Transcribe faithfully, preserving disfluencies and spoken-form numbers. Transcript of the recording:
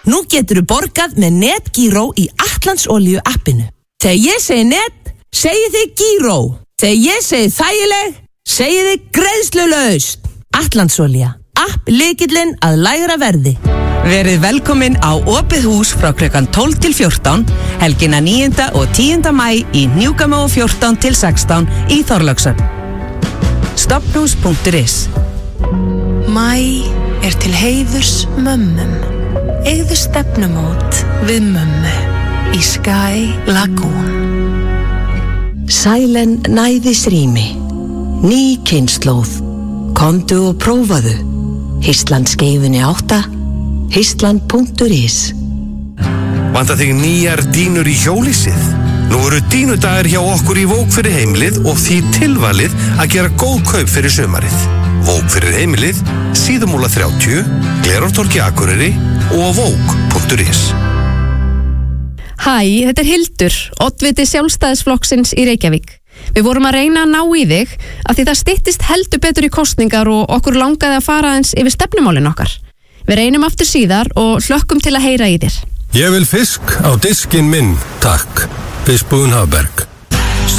Nú geturðu borgað með NetGíró í Atlandsolíu appinu. Þegar ég segi net, segi þið Gíró. Þegar ég segi þægileg, segi þið greiðslulaust. Atlandsolía, app lykillinn að lægra verði. Verið velkomin á opið hús frá klukkan tólf til fjórtán, helgina níunda og tíunda maí í Hnjúkamó fjórtán til sextán í Þorlákshöfn. Stofnhús punktur is. Maí er til heiðurs mömmum. Eigðu stefnumót við mömmu í Sky Lagoon. Sælen næðisrými. Ný kynslóð. Komdu og prófaðu. Histlandskeifunni átta. Histland punktur is. Vantar þig nýjar dínur í hjólísið? Nú eru dínudagar hjá okkur í Vók fyrir heimilið og því tilvalið að gera góð kaup fyrir sumarið. Vók fyrir heimilið, Síðumúla þrjátíu, Glerártorgi Akureyri og vók punktur is. Hæ, þetta er Hildur, oddviti Sjálfstæðisflokksins í Reykjavík. Við vorum að reyna að ná í þig af því það styttist heldur betur í kosningar og okkur langaði að fara eins yfir stefnumálin okkar. Við reynum aftur síðar og hlökkum til að heyra í þér. Ég vil fisk á diskinn minn, takk. Fiskbúðin Hafberg.